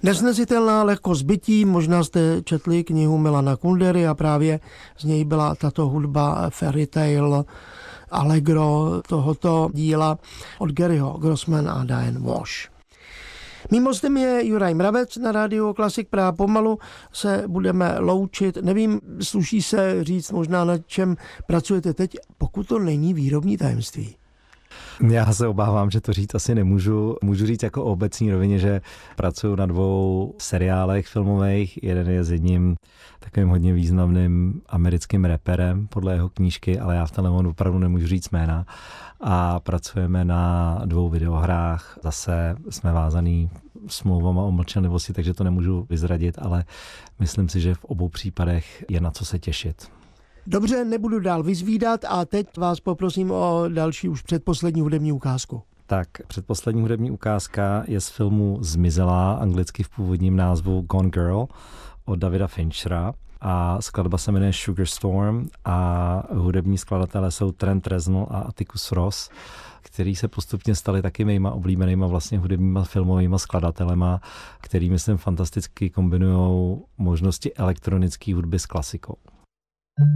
Nesnesitelná lehkost bytí, možná jste četli knihu Milana Kundery a právě z něj byla tato hudba Fairy Tale Allegro tohoto díla od Garyho Grossmana a Diane Walsh. Mým hostem je Juraj Mravec na rádiu Klasik Praha. Pomalu se budeme loučit. Nevím, sluší se říct možná, na čem pracujete teď, pokud to není výrobní tajemství. Já se obávám, že to říct asi nemůžu. Můžu říct jako o obecní rovině, že pracuju na 2 seriálech filmových. Jeden je s jedním takovým hodně významným americkým raperem podle jeho knížky, ale já v telefonu opravdu nemůžu říct jména. A pracujeme na 2 videohrách. Zase jsme vázaný smlouvama o mlčenlivosti, takže to nemůžu vyzradit, ale myslím si, že v obou případech je na co se těšit. Dobře, nebudu dál vyzvídat a teď vás poprosím o další už předposlední hudební ukázku. Tak, předposlední hudební ukázka je z filmu Zmizelá, anglicky v původním názvu Gone Girl od Davida Finchera. A skladba se jmenuje Sugar Storm a hudební skladatelé jsou Trent Reznor a Atticus Ross, který se postupně stali taky mýma oblíbenýma vlastně hudebníma filmovýma skladatelema, který myslím fantasticky kombinujou možnosti elektronické hudby s klasikou.